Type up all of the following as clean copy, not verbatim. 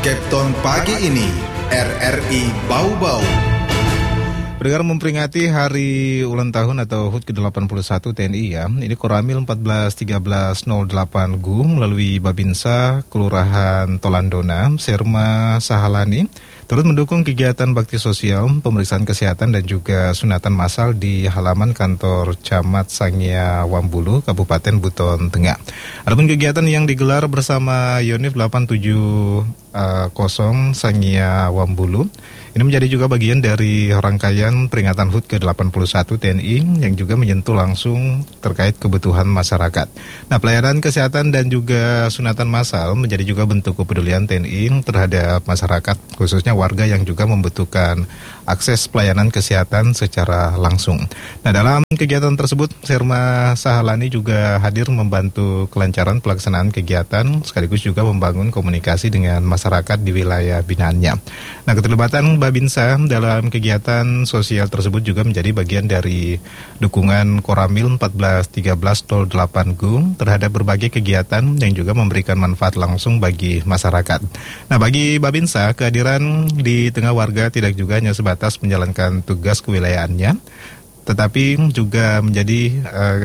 Captain pagi ini, RRI Bau-Bau. Pendengar, memperingati hari ulang tahun atau HUT ke-81 TNI ya. Ini Koramil 141308 GU melalui Babinsa, Kelurahan Tolandona, Serma Sahalani, turut mendukung kegiatan bakti sosial, pemeriksaan kesehatan dan juga sunatan massal di halaman kantor Camat Sangya Wambulu, Kabupaten Buton Tengah. Adapun kegiatan yang digelar bersama Yonif 870 Sangya Wambulu, ini menjadi juga bagian dari rangkaian peringatan HUT ke-81 TNI yang juga menyentuh langsung terkait kebutuhan masyarakat. Nah, pelayanan kesehatan dan juga sunatan massal menjadi juga bentuk kepedulian TNI terhadap masyarakat, khususnya warga yang juga membutuhkan akses pelayanan kesehatan secara langsung. Nah, dalam kegiatan tersebut, Serma Sahalani juga hadir membantu kelancaran pelaksanaan kegiatan, sekaligus juga membangun komunikasi dengan masyarakat di wilayah binaannya. Nah, keterlibatan Babinsa dalam kegiatan sosial tersebut juga menjadi bagian dari dukungan Koramil 141308 GU terhadap berbagai kegiatan yang juga memberikan manfaat langsung bagi masyarakat. Nah, bagi Babinsa, kehadiran di tengah warga tidak juga hanya sebatas menjalankan tugas kewilayahannya, tetapi juga menjadi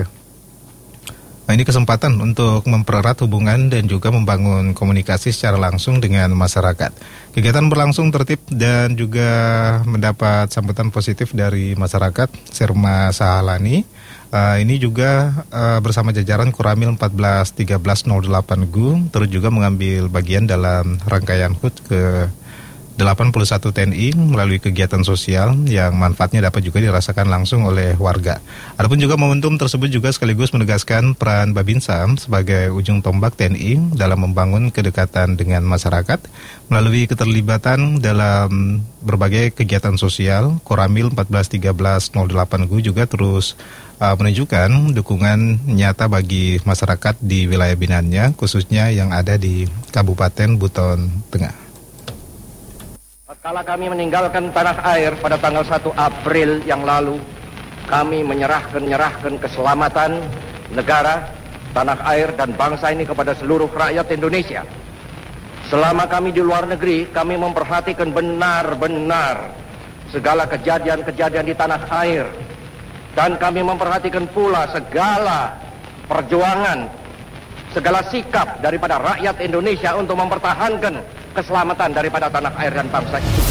ini kesempatan untuk mempererat hubungan dan juga membangun komunikasi secara langsung dengan masyarakat. Kegiatan berlangsung tertib dan juga mendapat sambutan positif dari masyarakat. Serma Sahalani ini juga bersama jajaran Koramil 141308 GU terus juga mengambil bagian dalam rangkaian HUT ke-81 TNI melalui kegiatan sosial yang manfaatnya dapat juga dirasakan langsung oleh warga. Adapun juga momentum tersebut juga sekaligus menegaskan peran Babinsa sebagai ujung tombak TNI dalam membangun kedekatan dengan masyarakat melalui keterlibatan dalam berbagai kegiatan sosial. Koramil 141308 GU juga terus menunjukkan dukungan nyata bagi masyarakat di wilayah binaannya, khususnya yang ada di Kabupaten Buton Tengah. Kala kami meninggalkan tanah air pada tanggal 1 April yang lalu, kami menyerahkan keselamatan negara, tanah air dan bangsa ini kepada seluruh rakyat Indonesia. Selama kami di luar negeri, kami memperhatikan benar-benar segala kejadian-kejadian di tanah air. Dan kami memperhatikan pula segala perjuangan, segala sikap daripada rakyat Indonesia untuk mempertahankan keselamatan daripada tanah air dan bangsa itu.